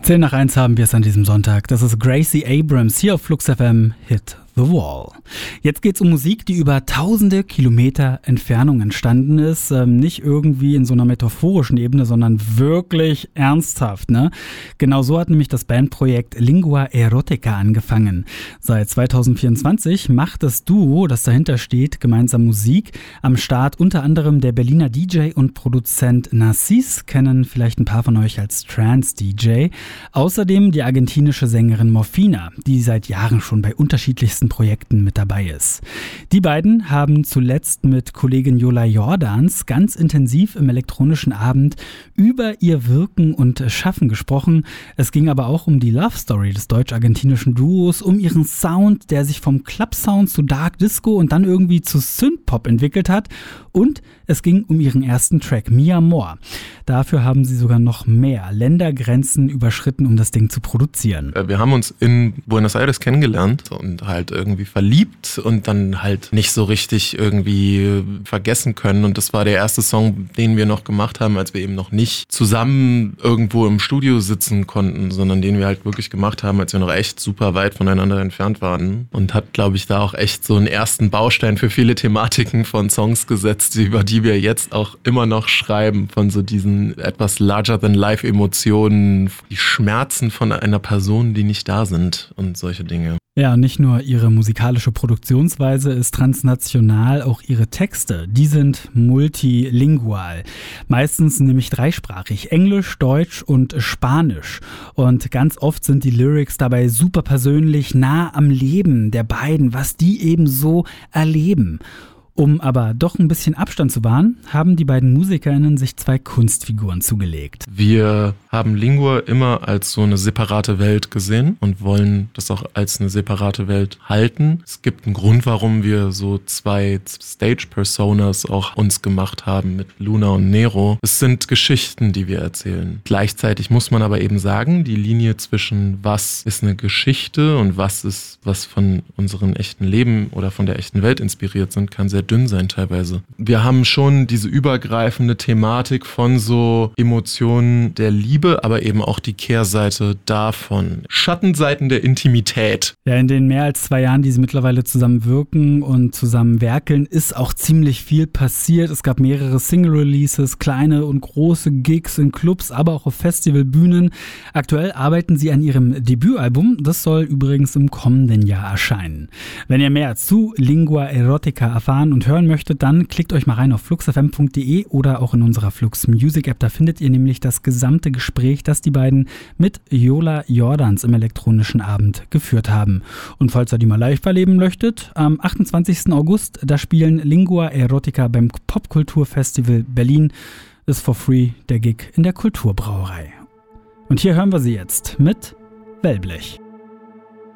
10:01 haben wir es an diesem Sonntag. Das ist Gracie Abrams hier auf Flux FM Hit the Wall. Jetzt geht's um Musik, die über tausende Kilometer Entfernung entstanden ist. Nicht irgendwie in so einer metaphorischen Ebene, sondern wirklich ernsthaft. Ne? Genau so hat nämlich das Bandprojekt Lingua Erotica angefangen. Seit 2024 macht das Duo, das dahinter steht, gemeinsam Musik. Am Start unter anderem der Berliner DJ und Produzent Narcisse, kennen vielleicht ein paar von euch als Trance-DJ. Außerdem die argentinische Sängerin Morfina, die seit Jahren schon bei unterschiedlichsten Projekten mit dabei ist. Die beiden haben zuletzt mit Kollegin Yola Jordans ganz intensiv im elektronischen Abend über ihr Wirken und Schaffen gesprochen. Es ging aber auch um die Love Story des deutsch-argentinischen Duos, um ihren Sound, der sich vom Club-Sound zu Dark Disco und dann irgendwie zu Synthpop entwickelt hat. Und es ging um ihren ersten Track, Mi Amor. Dafür haben sie sogar noch mehr Ländergrenzen überschritten, um das Ding zu produzieren. Wir haben uns in Buenos Aires kennengelernt und halt irgendwie verliebt und dann halt nicht so richtig irgendwie vergessen können. Und das war der erste Song, den wir noch gemacht haben, als wir eben noch nicht zusammen irgendwo im Studio sitzen konnten, sondern den wir halt wirklich gemacht haben, als wir noch echt super weit voneinander entfernt waren. Und hat, glaube ich, da auch echt so einen ersten Baustein für viele Thematiken von Songs gesetzt, über die wir jetzt auch immer noch schreiben, von so diesen etwas larger-than-life-Emotionen, die Schmerzen von einer Person, die nicht da sind und solche Dinge. Ja, nicht nur ihre musikalische Produktionsweise ist transnational, auch ihre Texte, die sind multilingual. Meistens nämlich dreisprachig, Englisch, Deutsch und Spanisch. Und ganz oft sind die Lyrics dabei super persönlich, nah am Leben der beiden, was die eben so erleben. Um aber doch ein bisschen Abstand zu wahren, haben die beiden MusikerInnen sich 2 Kunstfiguren zugelegt. Wir haben Lingua immer als so eine separate Welt gesehen und wollen das auch als eine separate Welt halten. Es gibt einen Grund, warum wir so 2 Stage-Personas auch uns gemacht haben mit Luna und Nero. Es sind Geschichten, die wir erzählen. Gleichzeitig muss man aber eben sagen, die Linie zwischen was ist eine Geschichte und was ist was von unserem echten Leben oder von der echten Welt inspiriert sind, kann sehr dünn sein teilweise. Wir haben schon diese übergreifende Thematik von so Emotionen der Liebe, aber eben auch die Kehrseite davon. Schattenseiten der Intimität. Ja, in den mehr als 2 Jahren, die sie mittlerweile zusammen wirken und zusammen werkeln, ist auch ziemlich viel passiert. Es gab mehrere Single-Releases, kleine und große Gigs in Clubs, aber auch auf Festivalbühnen. Aktuell arbeiten sie an ihrem Debütalbum. Das soll übrigens im kommenden Jahr erscheinen. Wenn ihr mehr zu Lingua Erotica erfahren und hören möchtet, dann klickt euch mal rein auf fluxfm.de oder auch in unserer Flux Music App. Da findet ihr nämlich das gesamte Gespräch, das die beiden mit Yola Jordans im elektronischen Abend geführt haben. Und falls ihr die mal live erleben möchtet, am 28. August, da spielen Lingua Erotica beim Popkulturfestival Berlin. Ist for free der Gig in der Kulturbrauerei. Und hier hören wir sie jetzt mit Wellblech.